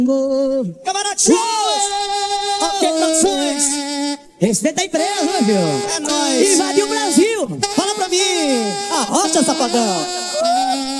Camarada Shows! Ok, Produções! Respeita a empresa, viu? É nóis! Invadiu o Brasil! Fala pra mim! Arrocha, safadão!